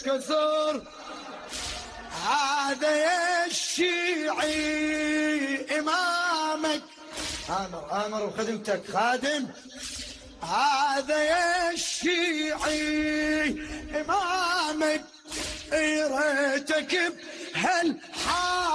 كثر هذا يا الشيعي إمامك آمر وخدمتك خادم هذا يا الشيعي إمامك ريتك بهالحال